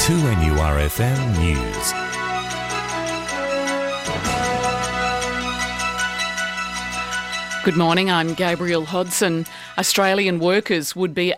2NURFM News. Good morning, I'm Gabrielle Hodson. Australian workers would be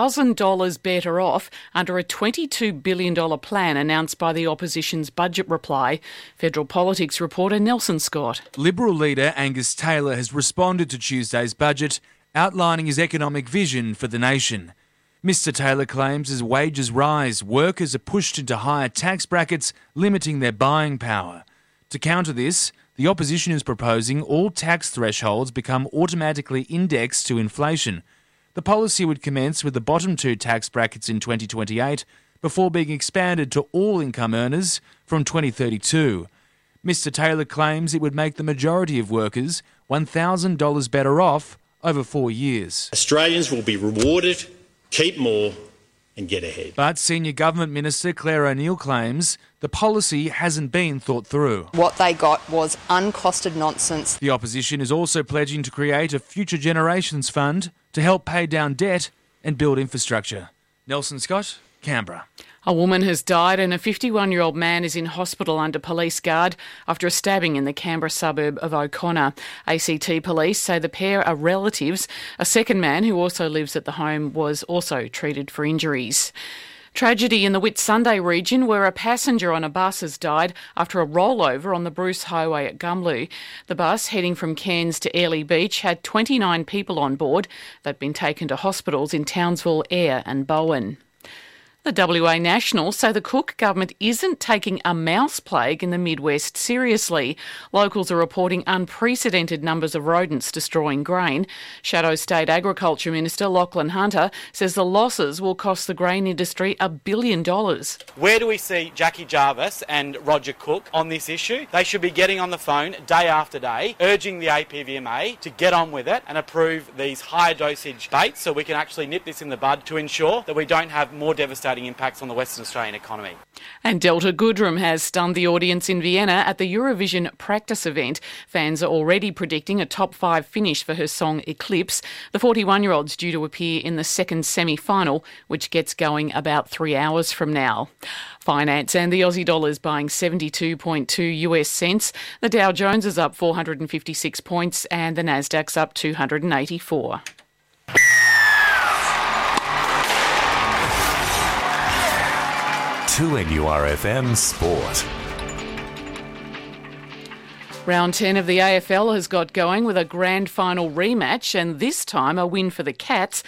$1,000 better off under a $22 billion plan announced by the opposition's budget reply. Federal Politics reporter Nelson Scott. Liberal leader Angus Taylor has responded to Tuesday's budget, outlining his economic vision for the nation. Mr Taylor claims as wages rise, workers are pushed into higher tax brackets, limiting their buying power. To counter this, the opposition is proposing all tax thresholds become automatically indexed to inflation. The policy would commence with the bottom two tax brackets in 2028 before being expanded to all income earners from 2032. Mr Taylor claims it would make the majority of workers $1,000 better off over 4 years. Australians will be rewarded, keep more and get ahead. But Senior Government Minister Claire O'Neill claims the policy hasn't been thought through. What they got was uncosted nonsense. The opposition is also pledging to create a Future Generations Fund to help pay down debt and build infrastructure. Nelson Scott, Canberra. A woman has died and a 51-year-old man is in hospital under police guard after a stabbing in the Canberra suburb of O'Connor. ACT police say the pair are relatives. A second man who also lives at the home was also treated for injuries. Tragedy in the Whitsunday region where a passenger on a bus has died after a rollover on the Bruce Highway at Gumlu. The bus heading from Cairns to Airlie Beach had 29 people on board. They've been taken to hospitals in Townsville, Ayr and Bowen. The WA Nationals say the Cook government isn't taking a mouse plague in the Midwest seriously. Locals are reporting unprecedented numbers of rodents destroying grain. Shadow State Agriculture Minister Lachlan Hunter says the losses will cost the grain industry $1 billion. Where do we see Jackie Jarvis and Roger Cook on this issue? They should be getting on the phone day after day, urging the APVMA to get on with it and approve these higher dosage baits so we can actually nip this in the bud to ensure that we don't have more devastating impacts on the Western Australian economy. And Delta Goodrem has stunned the audience in Vienna at the Eurovision practice event. Fans are already predicting a top 5 finish for her song Eclipse. The 41-year-old's due to appear in the second semi-final, which gets going about 3 hours from now. Finance and the Aussie dollar is buying 72.2 US cents. The Dow Jones is up 456 points and the Nasdaq's up 284. NURFM Sport. Round 10 of the AFL has got going with a grand final rematch and this time a win for the Cats,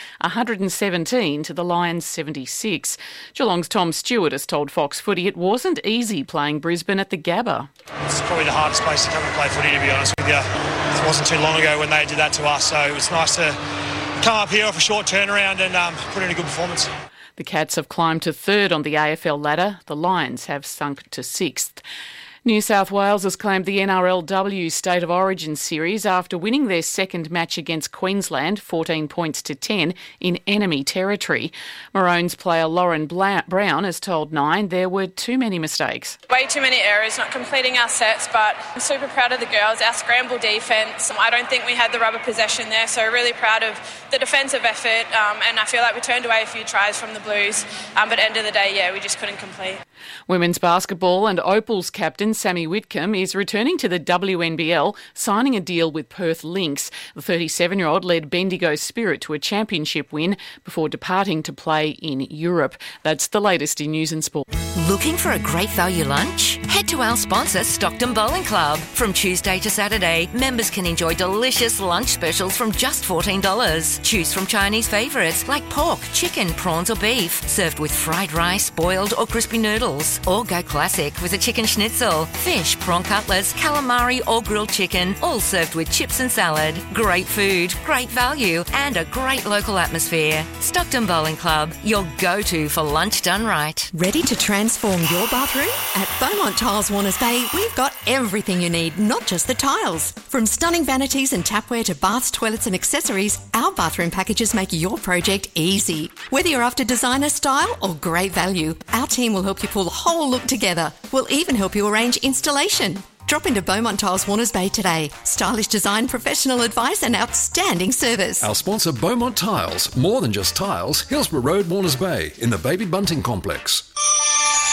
117 to the Lions 76. Geelong's Tom Stewart has told Fox Footy it wasn't easy playing Brisbane at the Gabba. It's probably the hardest place to come and play footy, to be honest with you. It wasn't too long ago when they did that to us, so it was nice to come up here off a short turnaround and put in a good performance. The Cats have climbed to third on the AFL ladder. The Lions have sunk to sixth. New South Wales has claimed the NRLW State of Origin series after winning their second match against Queensland, 14 points to 10, in enemy territory. Maroons player Lauren Brown has told Nine there were too many mistakes. Way too many errors, not completing our sets, but I'm super proud of the girls. Our scramble defence, I don't think we had the rubber possession there, so really proud of the defensive effort, and I feel like we turned away a few tries from the Blues, but at the end of the day, we just couldn't complete. Women's basketball and Opal's captain Sammy Whitcomb is returning to the WNBL, signing a deal with Perth Lynx. The 37-year-old led Bendigo Spirit to a championship win before departing to play in Europe. That's the latest in news and sport. Looking for a great value lunch? Head to our sponsor, Stockton Bowling Club. From Tuesday to Saturday, members can enjoy delicious lunch specials from just $14. Choose from Chinese favourites like pork, chicken, prawns or beef, served with fried rice, boiled or crispy noodles. Or go classic with a chicken schnitzel, fish, prawn cutlets, calamari or grilled chicken, all served with chips and salad. Great food, great value and a great local atmosphere. Stockton Bowling Club, your go-to for lunch done right. Ready to transform your bathroom? At Beaumont Tiles Warners Bay, we've got everything you need, not just the tiles. From stunning vanities and tapware to baths, toilets and accessories, our bathroom packages make your project easy. Whether you're after designer style or great value, our team will help you pull the whole look together. We'll even help you arrange installation. Drop into Beaumont Tiles Warners Bay today. Stylish design, professional advice and outstanding service. Our sponsor Beaumont Tiles. More than just tiles. Hillsborough Road, Warners Bay in the Baby Bunting Complex.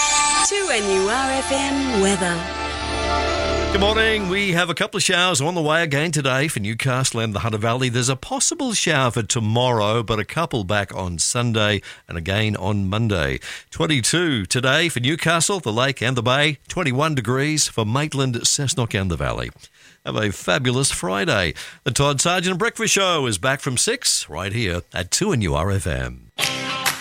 2NURFM weather. Good morning. We have a couple of showers on the way again today for Newcastle and the Hunter Valley. There's a possible shower for tomorrow, but a couple back on Sunday and again on Monday. 22 today for Newcastle, the Lake and the Bay. 21 degrees for Maitland, Cessnock and the Valley. Have a fabulous Friday. The Todd Sargent Breakfast Show is back from 6 right here at 2NURFM.